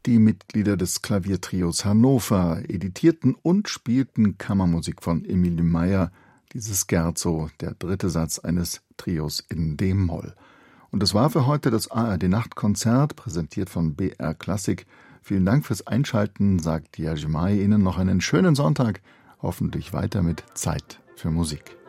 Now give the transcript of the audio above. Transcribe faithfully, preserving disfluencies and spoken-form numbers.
Die Mitglieder des Klaviertrios Hannover editierten und spielten Kammermusik von Emilie Meyer, dieses Scherzo, der dritte Satz eines Trios in d-Moll. Und das war für heute das A R D-Nachtkonzert, präsentiert von B R Klassik. Vielen Dank fürs Einschalten, sagt Jerzy May. Ihnen noch einen schönen Sonntag, hoffentlich weiter mit Zeit für Musik.